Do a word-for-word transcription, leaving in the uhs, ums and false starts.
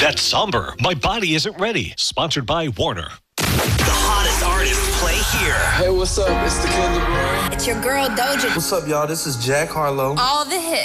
That's somber. My Body Isn't Ready. Sponsored by Warner. The hottest artists play here. Hey, what's up? It's the Kid LeBron. It's your girl Doja. What's up, y'all? This is Jack Harlow. All the hits.